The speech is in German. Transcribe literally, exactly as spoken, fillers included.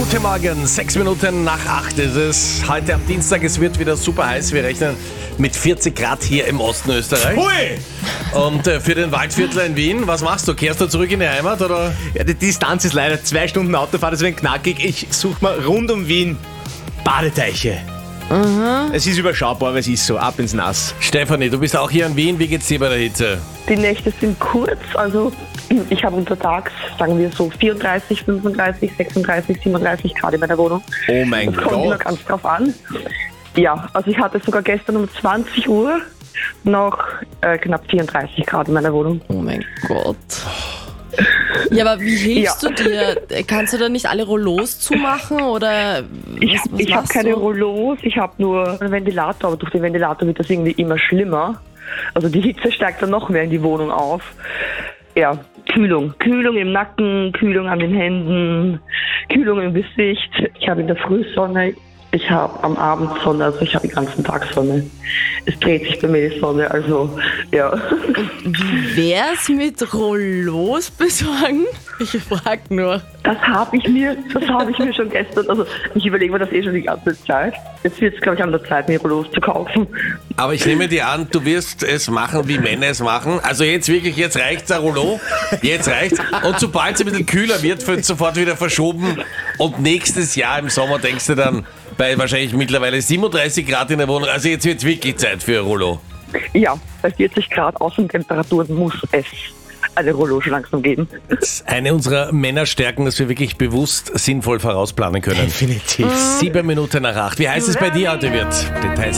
Guten Morgen, sechs Minuten nach acht ist es. Heute am Dienstag, es wird wieder super heiß. Wir rechnen mit vierzig Grad hier im Osten Österreich. Hui! Und äh, für den Waldviertler in Wien, was machst du? Kehrst du zurück in die Heimat, oder? Ja, die Distanz ist leider zwei Stunden Autofahrt, deswegen knackig. Ich suche mal rund um Wien Badeteiche. Mhm. Es ist überschaubar, aber es ist so, ab ins Nass. Stefanie, du bist auch hier in Wien. Wie geht's dir bei der Hitze? Die Nächte sind kurz, also ich habe untertags, sagen wir so vierunddreißig, fünfunddreißig, sechsunddreißig, siebenunddreißig Grad in meiner Wohnung. Oh mein Das kommt immer Gott. ganz drauf an. Ja, also ich hatte sogar gestern um zwanzig Uhr noch äh, knapp vierunddreißig Grad in meiner Wohnung. Oh mein Gott. Ja, aber wie hilfst Ja. du dir? Kannst du da nicht alle Rollos zumachen oder Ich, was, was ich habe machst keine du? Rollos, ich habe nur einen Ventilator, aber durch den Ventilator wird das irgendwie immer schlimmer. Also die Hitze steigt dann noch mehr in die Wohnung auf. Ja, Kühlung. Kühlung im Nacken, Kühlung an den Händen, Kühlung im Gesicht. Ich habe in der Früh Sonne, ich habe am Abend Sonne, also ich habe den ganzen Tag Sonne. Es dreht sich bei mir die Sonne, also ja. Wie wär's mit Rollos besorgen? Ich frag nur. Das habe ich mir, das habe ich mir schon gestern, also ich überlege mir das eh schon die ganze Zeit. Jetzt wird es, glaube ich, an der Zeit, mir Rollos zu kaufen. Aber ich nehme dir an, du wirst es machen, wie Männer es machen. Also jetzt wirklich, jetzt reicht's, ein Rollo. Jetzt reicht's. Und sobald es ein bisschen kühler wird, wird es sofort wieder verschoben. Und nächstes Jahr im Sommer denkst du dann bei wahrscheinlich mittlerweile siebenunddreißig Grad in der Wohnung. Also jetzt wird es wirklich Zeit für ein Rollo. Ja, bei vierzig Grad Außentemperaturen muss es eine Rollo schon langsam geben. Das ist eine unserer Männerstärken, dass wir wirklich bewusst sinnvoll vorausplanen können. Definitiv. Sieben Minuten nach acht. Wie heiß es bei dir heute wird? Details